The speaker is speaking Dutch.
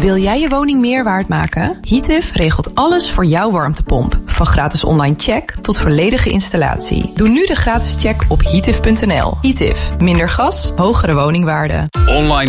Wil jij je woning meer waard maken? Heative regelt alles voor jouw warmtepomp. Van gratis online check tot volledige installatie. Doe nu de gratis check op heative.nl. Heative. Minder gas, hogere woningwaarde. Online